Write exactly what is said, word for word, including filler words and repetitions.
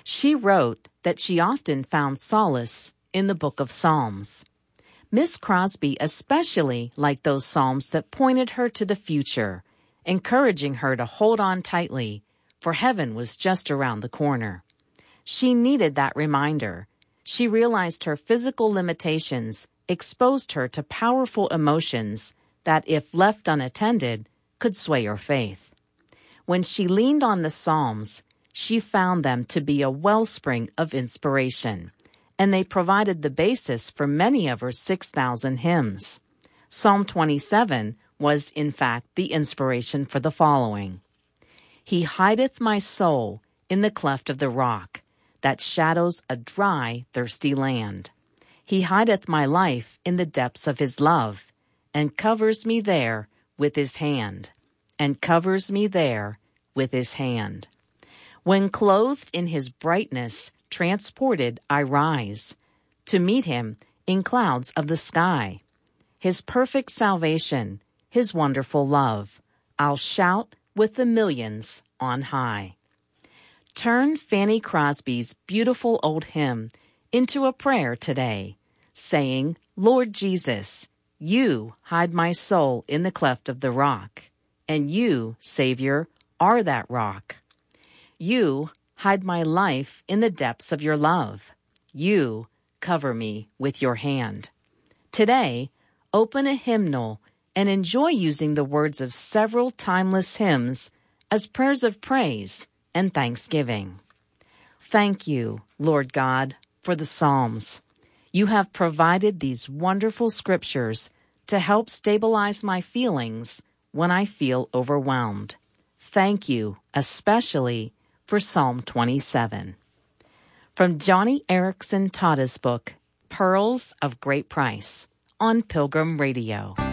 She wrote that she often found solace in the book of Psalms. Miss Crosby especially liked those psalms that pointed her to the future, encouraging her to hold on tightly, for heaven was just around the corner. She needed that reminder. She realized her physical limitations exposed her to powerful emotions that, if left unattended, could sway her faith. When she leaned on the Psalms, she found them to be a wellspring of inspiration, and they provided the basis for many of her six thousand hymns. Psalm twenty-seven was, in fact, the inspiration for the following. He hideth my soul in the cleft of the rock, that shadows a dry, thirsty land. He hideth my life in the depths of his love, and covers me there with his hand, and covers me there with his hand. When clothed in his brightness, transported I rise, to meet him in clouds of the sky. His perfect salvation, his wonderful love, I'll shout with the millions on high. Turn Fanny Crosby's beautiful old hymn into a prayer today, saying, Lord Jesus, you hide my soul in the cleft of the rock, and you, Savior, are that rock. You hide my life in the depths of your love. You cover me with your hand. Today, open a hymnal and enjoy using the words of several timeless hymns as prayers of praise and thanksgiving. Thank you, Lord God, for the Psalms. You have provided these wonderful scriptures to help stabilize my feelings when I feel overwhelmed. Thank you, especially for Psalm twenty-seven. From Johnny Erickson Tada's book, Pearls of Great Price, on Pilgrim Radio.